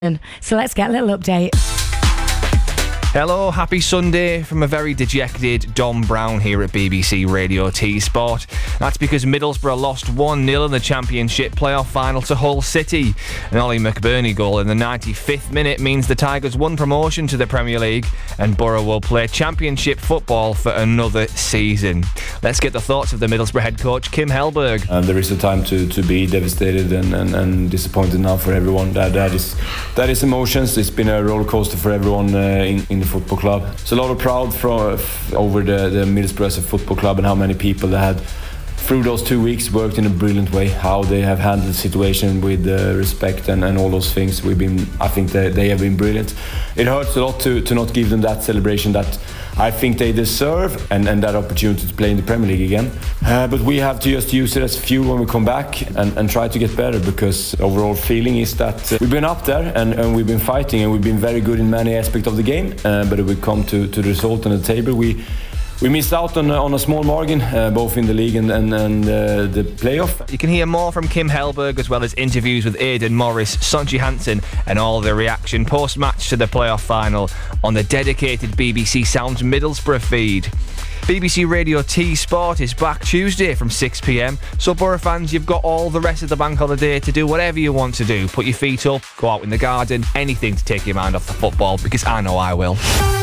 So let's get a little update. Hello, happy Sunday from a very dejected Dom Brown here at BBC Radio T Sport. That's because Middlesbrough lost 1-0 in the Championship playoff final to Hull City. An Ollie McBurney goal in the 95th minute means the Tigers won promotion to the Premier League and Borough will play Championship football for another season. Let's get the thoughts of the Middlesbrough head coach Kim Hellberg. There is a time to be devastated and disappointed now for everyone. That is emotions. It's been a roller coaster for everyone in the football club. It's a lot of pride over the Middlesbrough as a football club and how many people they had through those 2 weeks worked in a brilliant way. How they have handled the situation with respect and all those things. I think they have been brilliant. It hurts a lot to not give them that celebration that I think they deserve and that opportunity to play in the Premier League again. But we have to just use it as fuel when we come back and try to get better, because the overall feeling is that we've been up there and we've been fighting and we've been very good in many aspects of the game. But if we come to the result on the table, we missed out on a small margin, both in the league and the playoff. You can hear more from Kim Hellberg as well as interviews with Aidan Morris, Sonji Hansen and all the reaction post-match to the playoff final on the dedicated BBC Sounds Middlesbrough feed. BBC Radio T Sport is back Tuesday from 6 p.m. So Borough fans, you've got all the rest of the bank holiday to do whatever you want to do. Put your feet up, go out in the garden, anything to take your mind off the football, because I know I will.